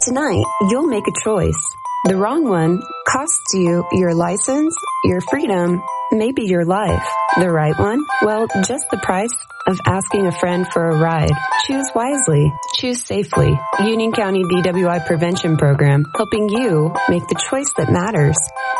Tonight, you'll make a choice. The wrong one costs you your license, your freedom, maybe your life. The right one? Well, just the price of asking a friend for a ride. Choose wisely. Choose safely. Union County DWI Prevention Program, helping you make the choice that matters.